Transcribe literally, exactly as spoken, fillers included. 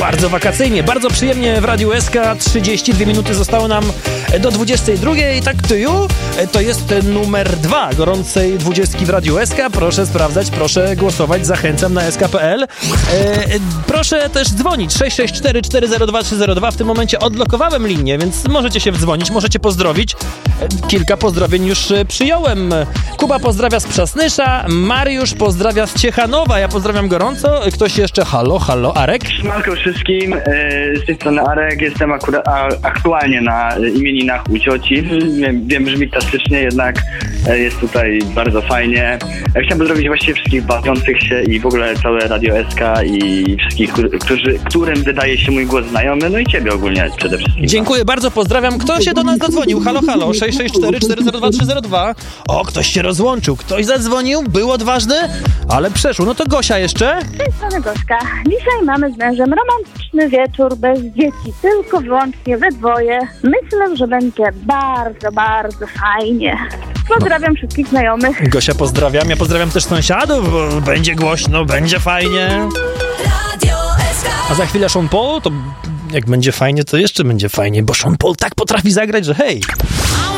Bardzo wakacyjnie, bardzo przyjemnie w Radiu S K. trzydzieści dwie minuty zostało nam do dwudziestej drugiej. Tak to ju, to jest numer dwa gorącej dwudziestki w Radiu S K. Proszę sprawdzać, proszę głosować, zachęcam na S K kropka P L. E, proszę też dzwonić sześć sześć cztery cztery zero dwa trzy zero dwa. W tym momencie odblokowałem linię, więc możecie się wdzwonić, możecie pozdrowić. E, kilka pozdrowień już przyjąłem. Kuba pozdrawia z Przasnysza, Mariusz pozdrawia z Ciechanowa. Ja pozdrawiam gorąco. Ktoś jeszcze? Halo, halo, Arek? Siemanko wszystkim, z tej strony Arek, jestem akurat aktualnie na imieninach u cioci. Wiem, wiem, brzmi klasycznie, jednak jest tutaj bardzo fajnie. Chciałem pozdrowić właściwie wszystkich bawiących się i w ogóle całe Radio S K i wszystkich, którzy, którym wydaje się mój głos znajomy, no i ciebie ogólnie przede wszystkim. Dziękuję bardzo, pozdrawiam. Kto się do nas zadzwonił? Halo, halo, sześć sześć cztery cztery zero dwa trzy zero dwa. O, ktoś się rozłączył, ktoś zadzwonił, był odważny, ale przeszło. No to Gosia jeszcze. Z tej strony Gośka. Dzisiaj mamy z mężem romantyczny wieczór bez dzieci, tylko wyłącznie we dwoje. Myślę, że będzie bardzo, bardzo fajnie. Pozdrawiam wszystkich znajomych. Gosia, pozdrawiam. Ja pozdrawiam też sąsiadów, bo będzie głośno, będzie fajnie. A za chwilę Sean Paul, to jak będzie fajnie, to jeszcze będzie fajnie, bo Sean Paul tak potrafi zagrać, że hej.